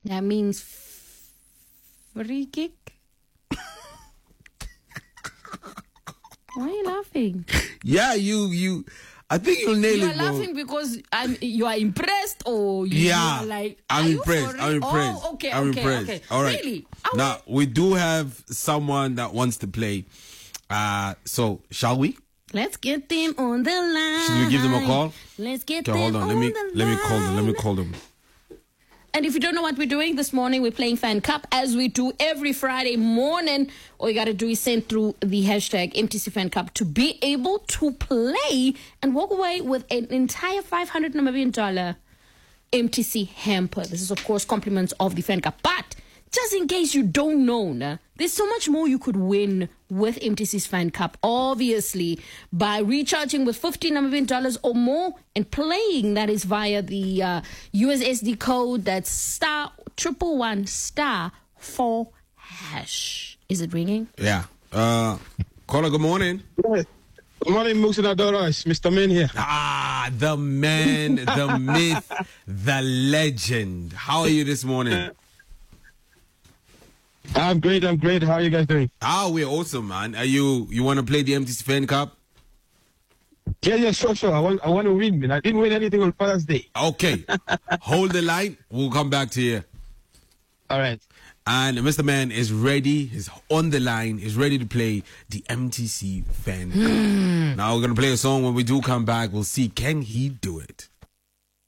That means free kick. Why are you laughing? Yeah, you. I think you'll nail You it. are laughing because you are impressed, or you are like, I'm are you impressed. for I'm real? impressed. Oh, okay, I'm okay, impressed. okay. All right. Really? Now we do have someone that wants to play. So shall we? Let's get them on the line. Should we give them a call? Let's get Okay, them hold on. on Let me call them. Let me call them. And if you don't know what we're doing this morning, we're playing Fan Cup as we do every Friday morning. All you got to do is send through the hashtag MTC Fan Cup to be able to play and walk away with an entire $500 Namibian MTC hamper. This is, of course, compliments of the Fan Cup. But just in case you don't know, there's so much more you could win with MTC's Fan Cup. Obviously, by recharging with $50 Namibian or more and playing, that is via the USSD code, that's *111*4#. Is it ringing? Yeah. Caller, good morning. Good morning, Muxinadora. It's Mr. Men here. The man, the myth, the legend. How are you this morning? I'm great. How are you guys doing? We're awesome, man. You want to play the MTC Fan Cup? Yeah, sure. I want to win, man. I didn't win anything on Father's Day. Okay. Hold the line. We'll come back to you. All right. And Mr. Man is ready. He's on the line. He's ready to play the MTC Fan Cup. Now we're going to play a song. When we do come back, we'll see, can he do it?